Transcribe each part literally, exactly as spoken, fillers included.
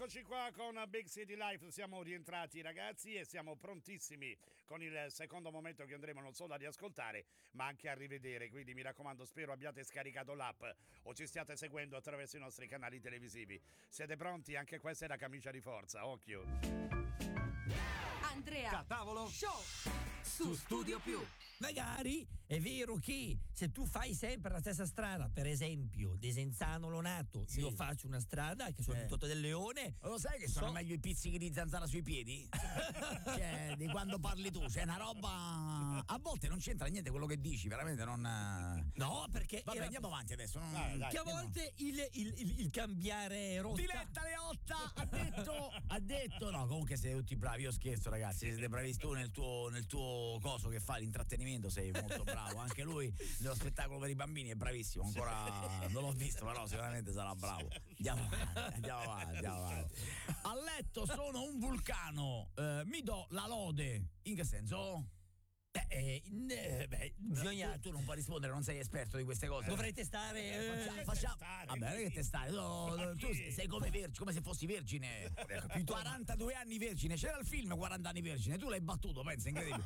Eccoci qua con Big City Life, siamo rientrati ragazzi e siamo prontissimi con il secondo momento che andremo non solo a riascoltare ma anche a rivedere, quindi mi raccomando, spero abbiate scaricato l'app o ci stiate seguendo attraverso i nostri canali televisivi. Siete pronti? Anche questa è la camicia di forza, occhio. Andrea Tavolo Show su Studio Più. Magari è vero che se tu fai sempre la stessa strada, per esempio Desenzano Lonato, sì. io faccio una strada che sono eh. il Totto del Leone. Lo sai che sono so... meglio i pizzichi di zanzara sui piedi? Cioè, di quando parli tu, c'è una roba. A volte non c'entra niente quello che dici, veramente non. No, perché. Vabbè, era... andiamo avanti adesso. Non... Dai, dai, che a volte il, il, il, il cambiare rotta. Diletta Leotta ha detto. Ha detto. No, comunque siete tutti bravi, io scherzo, ragazzi. Siete bravissimi tu nel tuo, nel tuo coso che fai l'intrattenimento, sei molto bravo. Anche lui nello spettacolo per i bambini è bravissimo. Ancora non l'ho visto, però sicuramente sarà bravo. Andiamo avanti, andiamo avanti, andiamo avanti. A letto sono un vulcano, eh, mi do la lode. In che senso? Beh, eh, beh, bisogna. Tu, tu non puoi rispondere, non sei esperto di queste cose. Dovrei testare. Eh, Facciamo, facciamo. Vabbè, non è che testare. No, no, tu sei come vergine, come se fossi vergine. quarantadue anni vergine. C'era il film quaranta anni vergine. Tu l'hai battuto, pensa, incredibile.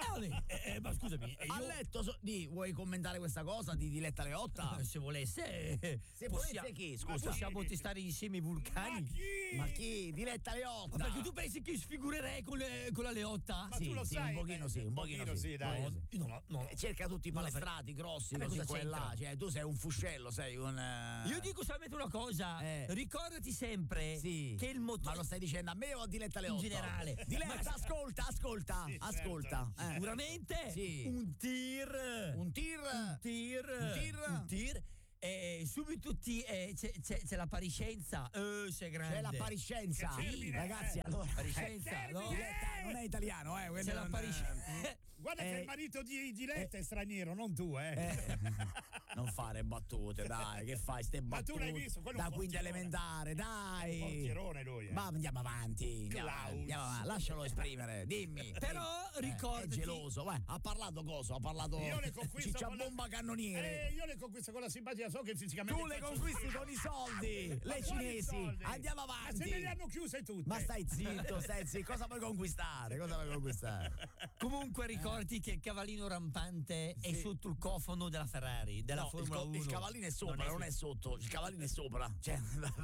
eh, eh, ma scusami. A io... letto, so, di, vuoi commentare questa cosa di Diletta Leotta? Se volesse. Se possiamo, volesse chi? Scusa. Possiamo testare insieme i vulcani. Ma chi? Ma chi? Diletta Leotta. Ma perché tu pensi che sfigurerei con, le, con la Leotta? Ma sì, tu lo sì, sai, un pochino sì, un pochino, pochino sì, sì, dai. un pochino sì. No, no, no. Eh, cerca tutti i No, palestrati grossi, Ma così cosa qua e là. c'entra? Cioè, tu sei un fuscello, sei un. Uh... Io dico solamente una cosa. Eh. Ricordati sempre sì. che il motore. Ma lo stai dicendo a me o a Diletta Leotta? In generale. Diletta, Ma... ascolta, ascolta, sì, ascolta. certo. Eh. Sicuramente Sì. un tir. Un tir. Un tir. Un tir. Un tir. E subito ti, eh, c'è, c'è, c'è l'appariscenza. Eh, sei grande. C'è l'appariscenza. Che termine, Ragazzi, eh. allora. Appariscenza, no? Diletta non è italiano, eh. C'è non... l'appariscenza. Guarda Eh, che il marito di Diletta è straniero, non tu, eh. Eh, non fare battute, dai, che fai? Ste Ma tu battute l'hai visto? Quello è da un quinta portierone. elementare, dai. È un portierone lui, eh. Ma andiamo avanti, andiamo Klaus. avanti, andiamo avanti, lascialo esprimere, dimmi. Però Eh, ricordati. è geloso, vai, ha parlato cosa? Ha parlato Io le conquisto ciccia con la- bomba cannoniere. Eh, io le conquisto con la simpatia, so che fisicamente Tu le faccio conquisti schifo. con i soldi, Ma le quali cinesi. soldi? Andiamo Ma avanti. se me le hanno chiuse tutte. Ma stai zitto, stai zitto, cosa vuoi conquistare? Cosa vuoi conquistare? Comunque ricordi che il cavallino rampante è Sì. sotto il cofano della Ferrari, della No, il, Formula co- uno. il cavallino è sopra, non è, sotto. Il cavallino è sopra. Cioè,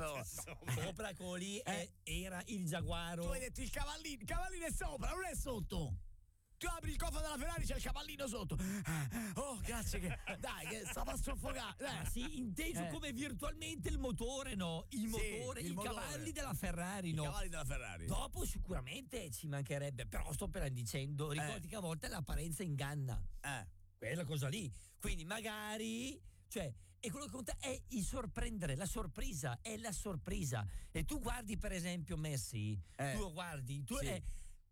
Sopra quello lì è- era il Giaguaro. tu hai detto il cavallino, il cavallino è sopra, non è sotto. Tu apri il cofano della Ferrari, c'è il cavallino sotto. Oh, grazie che. Dai, che stava a soffocare. Dai. Ah, sì, inteso Eh. come virtualmente il motore, no? Il motore, il i motore. cavalli della Ferrari, no? I cavalli della Ferrari. Dopo sicuramente ci mancherebbe, però sto appena dicendo, ricordi Eh. che a volte l'apparenza inganna. Eh. Quella cosa lì. Quindi magari, cioè, e quello che conta è il sorprendere, la sorpresa, è la sorpresa. E tu guardi per esempio Messi, Eh. tu lo guardi, tu Sì. eh,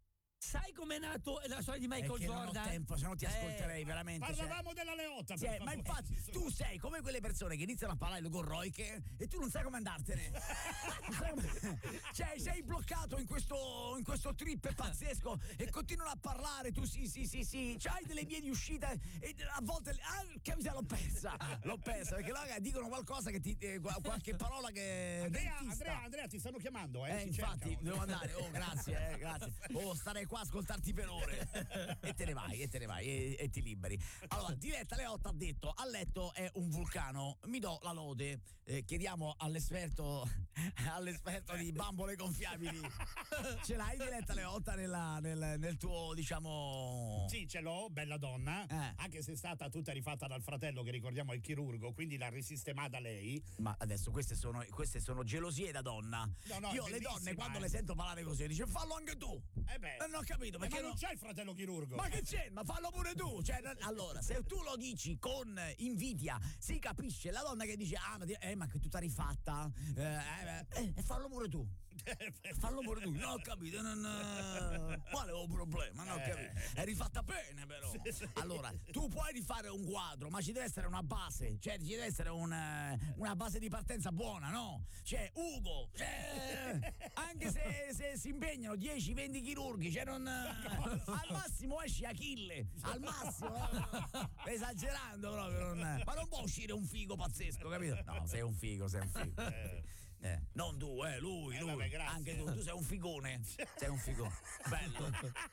sai com'è nato la storia di Michael È che Jordan? non ho tempo, se no ti Eh, ascolterei veramente. Parlavamo della Leotta, Sì, per ma favore. infatti tu sei come quelle persone che iniziano a parlare con Roiche e tu non sai come andartene. Non sai come- cioè, sei bloccato in questo, in questo trip pazzesco e continuano a parlare. Tu sì, sì, sì, sì. C'hai delle vie di uscita e a volte. Ah, che miseria, l'ho persa. L'ho persa perché loro dicono qualcosa che ti. Eh, qualche parola che. Andrea, dentista. Andrea, Andrea, ti stanno chiamando, eh? Eh, ti infatti, cercano. devo andare. Oh, grazie, eh, grazie. Oh, starei qua a ascoltarti per ore. E te ne vai, e te ne vai, e, e ti liberi. Allora, Diletta Leotta ha detto: a letto è un vulcano, mi do la lode. Eh, chiediamo all'esperto, all'esperto di bambole gonfiabili. Ce l'hai Diletta Leotta nella, nel, nel tuo, diciamo. Sì, ce l'ho, bella donna, Eh. anche se è stata tutta rifatta dal fratello che ricordiamo è il chirurgo, quindi l'ha risistemata lei. Ma adesso queste sono, queste sono gelosie da donna. No, no, Io è le donne bellissima, quando eh. le sento parlare così dice fallo anche tu. Eh beh. Non ho capito Eh, perché ma no- non c'è il fratello chirurgo. Ma che c'è? Ma fallo pure tu! Cioè, n- allora, se tu lo dici con invidia, si capisce la donna che dice: Ah, ma, ti- eh, ma che tutta rifatta? Eh, eh, eh, eh, fallo pure tu. Fallo pure tu. Non ho capito, non. eh, Quale è il problema? Non ho capito. È rifatta bene, però. Allora, tu puoi rifare un quadro, ma ci deve essere una base. Cioè, ci deve essere un, eh, una base di partenza buona, no? Cioè, Ugo, cioè, anche se, se si impegnano dieci venti chirurghi, cioè non. Al massimo esce Achille, al massimo, eh, esagerando proprio, non, ma non può uscire un figo pazzesco, capito? No, sei un figo, sei un figo. Eh, non tu, eh, lui, Eh, lui. vabbè, grazie. Anche tu, tu sei un figone. Sei un figone. Bello.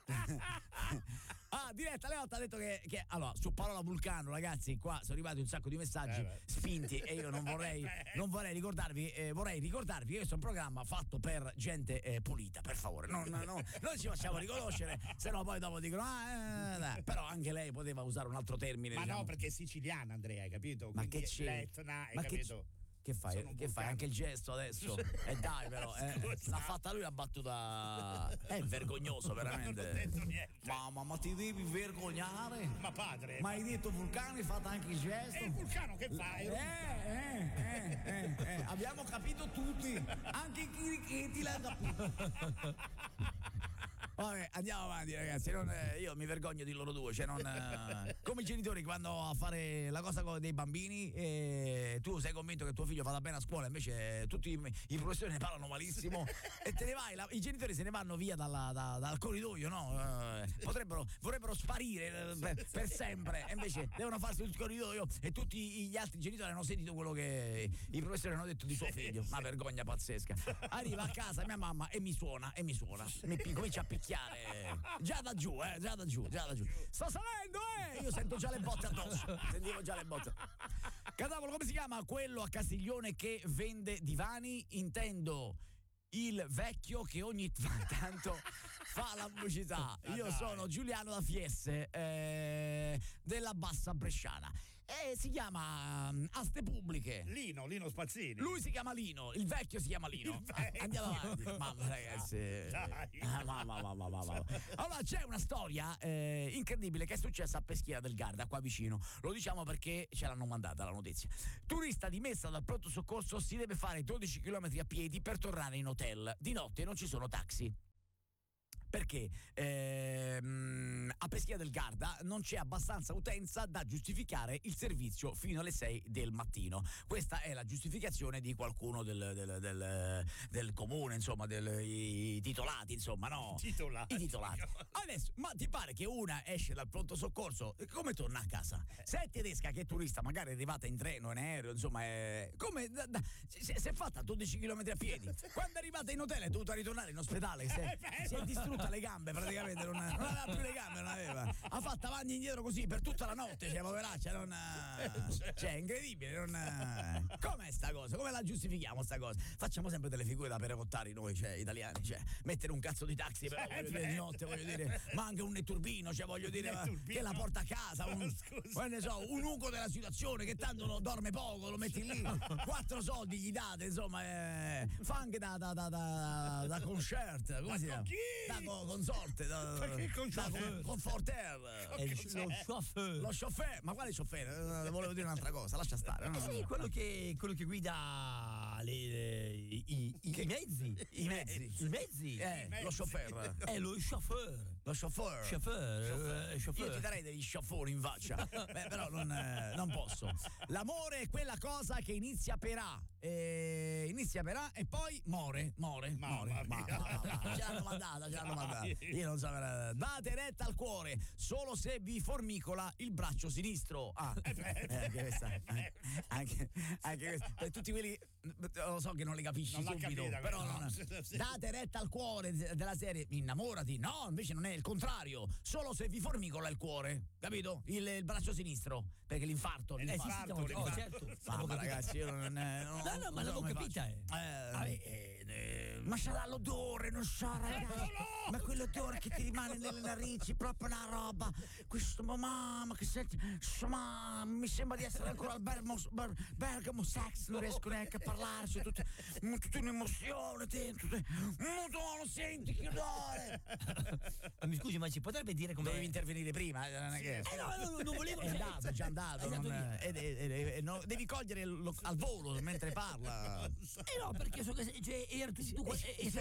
Ah, diretta Leotta ha detto che, che allora su Parola Vulcano, ragazzi, qua sono arrivati un sacco di messaggi Eh, spinti e io non vorrei non vorrei ricordarvi eh, vorrei ricordarvi che questo è un programma fatto per gente eh, pulita, per favore. Non, no, no, non ci facciamo riconoscere, se no poi dopo dicono ah, eh, però anche lei poteva usare un altro termine. Ma diciamo. no, perché è siciliana, Andrea, hai capito? Ma Quindi che c'è? l'Etna, hai Ma che capito? Che fai? Sono un Che fai? vulcano. Anche il gesto adesso? E dai però, eh, Scusa. l'ha fatta lui la battuta. È vergognoso veramente. Non ho detto niente. Mamma, ma ti devi vergognare? Ma padre, Ma hai detto vulcano, hai fatto anche il gesto? è il vulcano che fa? Eh, eh, eh, eh, eh, abbiamo capito tutti, anche i chirichetti l'hanno capito. Vabbè, andiamo avanti ragazzi, non, eh, io mi vergogno di loro due, cioè non, eh, come i genitori che vanno a fare la cosa con dei bambini e tu sei convinto che tuo figlio vada bene a scuola, invece tutti i, i professori ne parlano malissimo e te ne vai, la, i genitori se ne vanno via dalla, da, dal corridoio, no? Eh, potrebbero, vorrebbero sparire eh, per, per sempre e invece devono farsi il corridoio e tutti gli altri genitori hanno sentito quello che i professori hanno detto di suo figlio, una vergogna pazzesca. Arriva a casa mia mamma e mi suona, e mi suona, mi pi- comincia a picchiare già da giù, eh, già da giù, già da giù. Sto salendo, eh! Io sento già le botte addosso. Sentivo già le botte. Cadavolo, come si chiama quello a Castiglione che vende divani? Intendo il vecchio che ogni tanto fa la pubblicità. Io sono Giuliano da Fiesse, eh, della Bassa Bresciana. E si chiama um, Aste Pubbliche. Lino, Lino Spazzini. Lui si chiama Lino, il vecchio si chiama Lino. Il vecchio. Andiamo avanti. Mamma ragazzi. Dai. Ah, mamma, mamma, mamma, mamma. Allora c'è una storia eh, incredibile che è successa a Peschiera del Garda, qua vicino. Lo diciamo perché ce l'hanno mandata la notizia. Turista dimessa dal pronto soccorso si deve fare dodici chilometri a piedi per tornare in hotel. Di notte non ci sono taxi. Perché ehm, a Peschiera del Garda non c'è abbastanza utenza da giustificare il servizio fino alle sei del mattino. Questa è la giustificazione di qualcuno del, del, del, del comune, insomma, dei titolati, insomma, no? Titolati. I titolati. Adesso, ma ti pare che una esce dal pronto soccorso, come torna a casa? Se è tedesca che è turista, magari è arrivata in treno, in aereo, insomma, è, come da, da, si, si è fatta dodici chilometri a piedi. Quando è arrivata in hotel è dovuta ritornare in ospedale, si è, si è distrutta le gambe praticamente, non, non aveva più le gambe, non aveva. Ha fatto avanti e indietro così per tutta la notte, cioè poveraccia, non cioè è incredibile, non com'è sta cosa? Come la giustifichiamo sta cosa? Facciamo sempre delle figure da perecottari noi, cioè italiani, cioè mettere un cazzo di taxi però voglio dire, di notte, voglio dire, ma anche un netturbino, cioè voglio dire che la porta a casa, un, ne so, un uco della situazione che tanto non dorme poco, lo metti lì, quattro soldi gli date, insomma, eh, fa anche da da da da, da concert, come si chiama? Da co- consorte, da, Ma che consorte? da con- conforter. È il- lo chauffeur. Lo chauffeur, ma quale chauffeur? Eh, Volevo dire un'altra cosa, lascia stare. no? Sì, quello che, quello che guida le, le- i, i- i mezzi. I mezzi. I mezzi. Eh, lo chauffeur. È lo chauffeur. Lo chauffeur. Chauffeur. eh, Io chauffeur. ti darei degli sciaffoni in faccia. Beh, però non, eh, non posso. L'amore è quella cosa che inizia per A. eh, inizia per A e poi more. More. Mamma more. mia. Ma- ma- ma- ma- ce l'hanno mandata, ce l'hanno mandata. Io non so. eh, Date retta al cuore solo se vi formicola il braccio sinistro. Ah, eh, anche questa. eh, Anche, anche questa. Per tutti quelli. eh, Lo so che non le capisci Non l'ha subito. capita, Però no. non, date retta al cuore de- della serie innamorati. No, invece non è il contrario. Solo se vi formicola il cuore, capito? Il, il braccio sinistro. Perché l'infarto. Eh sì, sì, l'infarto. stiamo- oh, l'infarto. certo. Mamma ragazzi, io non, eh, non, No, no, ma non so l'avevo come capita, faccio. eh. Eh, Vabbè, eh, eh, ma c'ha l'odore, non so ragazzi. Ma quell'odore che ti rimane nelle narici, proprio una roba. Questo mamma che senti. Insomma, mi sembra di essere ancora al Bergamo, Ber, Bergamo Sex, non riesco neanche a parlare, c'è tutta, tutta un'emozione dentro. Madonna, senti che odore! ma mi scusi, ma ci potrebbe dire come. Dovevi intervenire prima, eh, non è che. Eh, no, no, no, non volevo. È andato, è già andato. È andato non- via. eh, eh, eh, eh, no, devi cogliere lo- al volo mentre parla. Eh no, perché so che se- cioè, era tu, tu eh, eh, sai,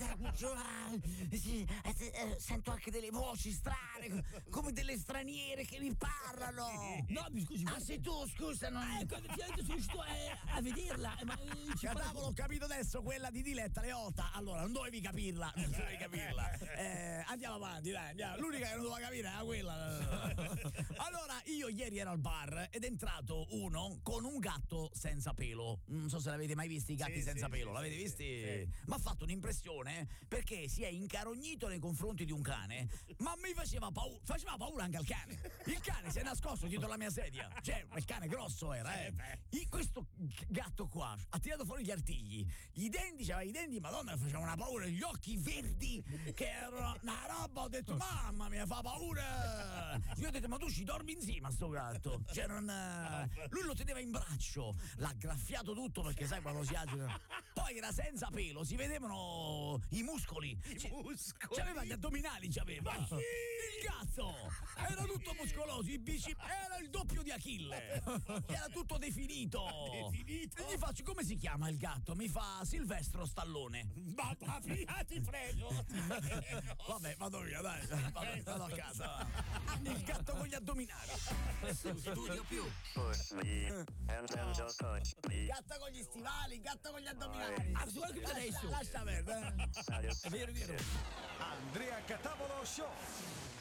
Sì, eh, sì, eh, sento anche delle voci strane, come delle straniere che mi parlano. no, mi scusi, ma Ah, sei tu, scusa, non eh, quando finalmente sono riuscito eh, a vederla. eh, ma, eh, ci Cadavolo, parla- capito adesso quella di Diletta Leotta. Allora, non dovevi capirla, non dovevi capirla. Eh, andiamo avanti, dai, andiamo. L'unica che non doveva capire era quella. Allora, io ieri ero al bar ed è entrato uno con un gatto senza pelo. Non so se l'avete mai visti i gatti Sì, senza sì, pelo, sì, l'avete sì, visti? sì. Mi ha fatto un'impressione perché si è incarognito nei confronti di un cane, ma mi faceva paura, faceva paura anche al cane. Il cane si è nascosto dietro la mia sedia. Cioè, il cane grosso era, eh. I- questo g- gatto qua ha tirato fuori gli artigli, i denti, c'aveva i denti, madonna, faceva una paura, gli occhi verdi, che erano una roba, ho detto, mamma mia, fa paura. Io ho detto, ma tu ci dormi insieme a sto gatto? Cioè, non, eh, lui lo teneva in braccio, l'ha graffiato tutto perché sai quando si agita. Poi era senza pelo, si vedevano i muscoli. I Ci- muscoli. C'aveva gli addominali, c'aveva. Ma sì! Il cazzo! Era tutto muscoloso, i bici, era il doppio di Achille. Era tutto definito. Definito? E gli faccio, come si chiama il gatto? Mi fa Silvestro Stallone. Ma, ma via, ti prego. ti prego. Vabbè, vado via, dai. Vado, vado a casa. va. Il gatto con gli addominali. Studio Più. Push me, and then just touch me. Gatto con gli stivali, gatto con gli addominali. Ah, guarda che adesso. Lascia perdere. Satisfaction. È vero, è vero. Andrea Catavolo Show.